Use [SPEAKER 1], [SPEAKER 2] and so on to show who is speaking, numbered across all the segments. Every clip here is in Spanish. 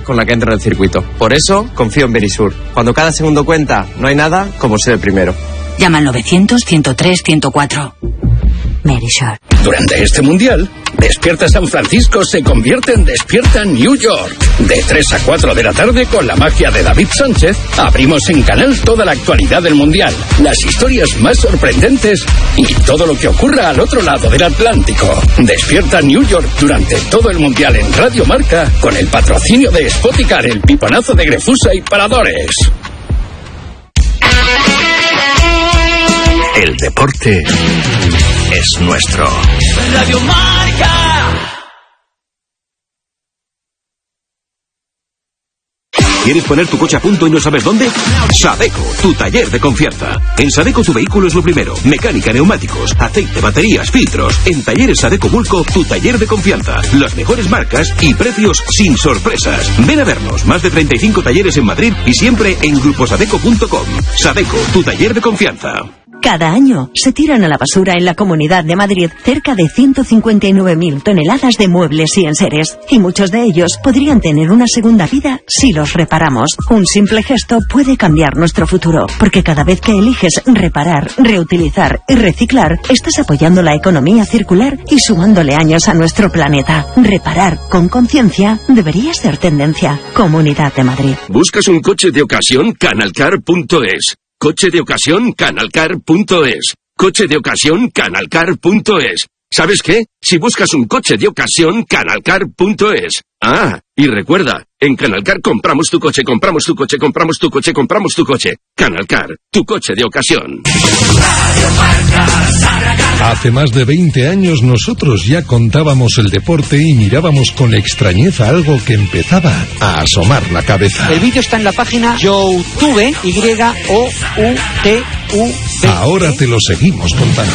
[SPEAKER 1] con la que entro en el circuito. Por eso, confío en Verisur. Cuando cada segundo cuenta, no hay nada como ser el primero.
[SPEAKER 2] Llama al 900-103-104. Verisur.
[SPEAKER 3] Durante este mundial, Despierta San Francisco se convierte en Despierta New York. De 3 a 4 de la tarde, con la magia de David Sánchez, abrimos en Canal toda la actualidad del mundial, las historias más sorprendentes y todo lo que ocurra al otro lado del Atlántico. Despierta New York durante todo el mundial en Radio Marca, con el patrocinio de Spoticar, el piponazo de Grefusa y Paradores. El deporte es nuestro. Radio Marca.
[SPEAKER 4] ¿Quieres poner tu coche a punto y no sabes dónde? Sadeco, tu taller de confianza. En Sadeco tu vehículo es lo primero. Mecánica, neumáticos, aceite, baterías, filtros. En Talleres Sadeco Bulco, tu taller de confianza. Las mejores marcas y precios sin sorpresas. Ven a vernos. Más de 35 talleres en Madrid y siempre en gruposadeco.com. Sadeco, tu taller de confianza.
[SPEAKER 5] Cada año se tiran a la basura en la Comunidad de Madrid cerca de 159.000 toneladas de muebles y enseres, y muchos de ellos podrían tener una segunda vida si los reparamos. Un simple gesto puede cambiar nuestro futuro, porque cada vez que eliges reparar, reutilizar y reciclar, estás apoyando la economía circular y sumándole años a nuestro planeta. Reparar con conciencia debería ser tendencia. Comunidad de Madrid.
[SPEAKER 4] ¿Buscas un coche de ocasión? Canalcar.es. Coche de ocasión, Canalcar.es. Coche de ocasión, Canalcar.es. ¿Sabes qué? Si buscas un coche de ocasión, Canalcar.es. Ah, y recuerda, en Canalcar compramos tu coche, compramos tu coche, compramos tu coche, compramos tu coche. Canalcar, tu coche de ocasión.
[SPEAKER 6] Hace más de 20 años nosotros ya contábamos el deporte y mirábamos con extrañeza algo que empezaba a asomar la cabeza.
[SPEAKER 7] El vídeo está en la página YouTube, YOUTUV.
[SPEAKER 6] Ahora te lo seguimos contando.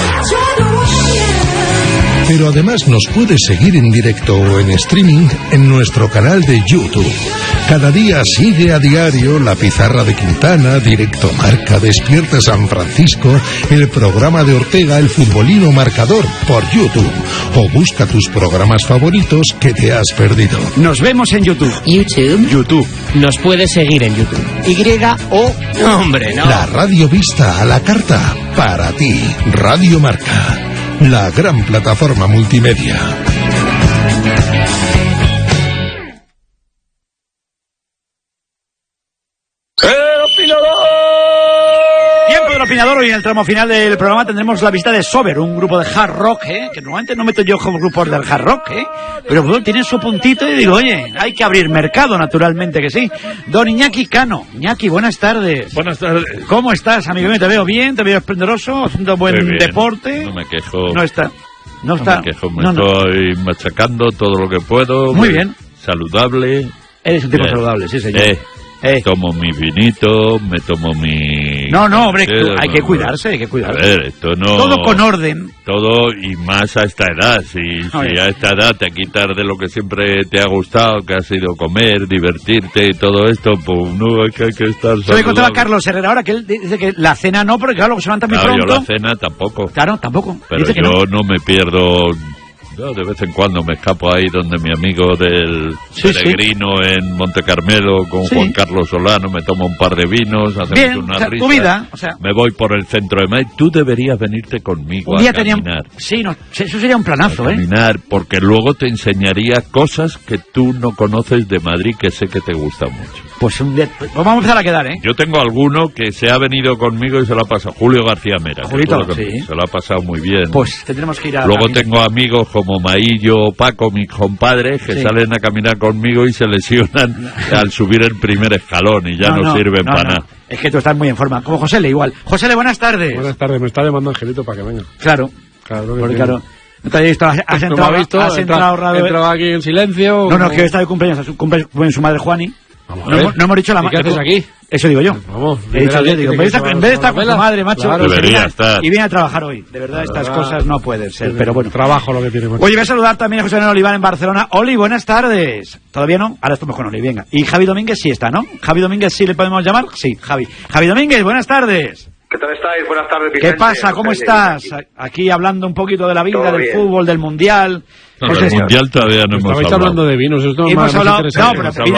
[SPEAKER 6] Pero además nos puedes seguir en directo o en streaming en nuestro canal de YouTube. Cada día sigue a diario La Pizarra de Quintana, Directo Marca, Despierta San Francisco, el programa de Ortega, El Futbolino Marcador, por YouTube. O busca tus programas favoritos que te has perdido.
[SPEAKER 7] Nos vemos en YouTube.
[SPEAKER 1] YouTube.
[SPEAKER 7] Nos puedes seguir en YouTube.
[SPEAKER 1] Hombre, no.
[SPEAKER 6] La radio vista a la carta, para ti. Radio Marca, la gran plataforma multimedia.
[SPEAKER 7] Tiempo del opinador. Hoy en el tramo final del programa tendremos la visita de Sober, un grupo de hard rock, que normalmente no meto yo como grupos del hard rock, pero bueno, tienen su puntito y digo, oye, hay que abrir mercado, naturalmente que sí. Don Iñaki Cano. Iñaki, buenas tardes.
[SPEAKER 8] Buenas tardes.
[SPEAKER 7] ¿Cómo estás, amigo mío? Te veo bien, te veo esplendoroso, haciendo buen deporte.
[SPEAKER 8] No me quejo.
[SPEAKER 7] No está.
[SPEAKER 8] No me quejo, estoy machacando todo lo que puedo.
[SPEAKER 7] Muy bien.
[SPEAKER 8] Saludable.
[SPEAKER 7] Eres un tipo saludable, sí, señor.
[SPEAKER 8] Tomo mi vinito, me tomo mi...
[SPEAKER 7] No, hombre, hay que cuidarse, hay que cuidarse.
[SPEAKER 8] A ver, esto no...
[SPEAKER 7] Todo con orden.
[SPEAKER 8] Todo, y más a esta edad. Si a esta edad te quitas de lo que siempre te ha gustado, que ha sido comer, divertirte y todo esto, pues no, hay que estar saludable.
[SPEAKER 7] Yo le contaba a Carlos Herrera ahora que él dice que la cena no, porque claro, se levanta muy pronto.
[SPEAKER 8] Yo la cena tampoco.
[SPEAKER 7] Claro, tampoco.
[SPEAKER 8] Pero
[SPEAKER 7] dice
[SPEAKER 8] yo no me pierdo... Yo de vez en cuando me escapo ahí donde mi amigo del Peregrino en Monte Carmelo con Juan Carlos Solano, me tomo un par de vinos, hacemos una risa.
[SPEAKER 7] Tu vida,
[SPEAKER 8] me voy por el centro de Madrid. Tú deberías venirte conmigo a caminar.
[SPEAKER 7] Eso sería un planazo,
[SPEAKER 8] caminar, porque luego te enseñaría cosas que tú no conoces de Madrid, que sé que te gustan mucho.
[SPEAKER 7] Pues vamos a empezar a quedar,
[SPEAKER 8] Yo tengo alguno que se ha venido conmigo y se lo ha pasado. Julio García Mera.
[SPEAKER 7] Julito,
[SPEAKER 8] se lo ha pasado muy bien.
[SPEAKER 7] Pues tendremos que ir a...
[SPEAKER 8] Luego tengo amigos como Maillo o Paco, mis compadres, que salen a caminar conmigo y se lesionan al subir el primer escalón y ya no sirven para nada.
[SPEAKER 7] Es que tú estás muy en forma. Como José Le, igual. José Le, buenas tardes.
[SPEAKER 9] Buenas tardes, me está llamando Angelito para que venga.
[SPEAKER 7] Claro. Claro. ¿No te has visto? ¿Has
[SPEAKER 9] entrado aquí en silencio?
[SPEAKER 7] No, es que está de cumpleaños. Cumple su madre Juani. No hemos dicho la madre.
[SPEAKER 9] ¿Qué haces aquí?
[SPEAKER 7] Eso digo yo.
[SPEAKER 9] Vamos.
[SPEAKER 7] He dicho, en vez de estar con su madre, macho,
[SPEAKER 8] debería estar.
[SPEAKER 7] Y viene a trabajar hoy. De verdad, estas cosas no pueden ser, pero bueno.
[SPEAKER 9] Trabajo lo que tiene.
[SPEAKER 7] Oye, voy a saludar también a José Manuel Olivar en Barcelona. Oli, buenas tardes. ¿Todavía no? Ahora estamos con Oli, venga. Y Javi Domínguez sí está, ¿no? ¿Javi Domínguez sí le podemos llamar? Sí, Javi. Javi Domínguez, buenas tardes.
[SPEAKER 10] ¿Qué tal estáis? Buenas tardes, Vicente.
[SPEAKER 7] ¿Qué pasa? ¿Cómo estás? Aquí hablando un poquito de la vida, del fútbol, del mundial.
[SPEAKER 8] No, el mundial todavía no hemos hablado.
[SPEAKER 9] Estabais hablando de vinos, esto es más interesante.
[SPEAKER 7] No, pero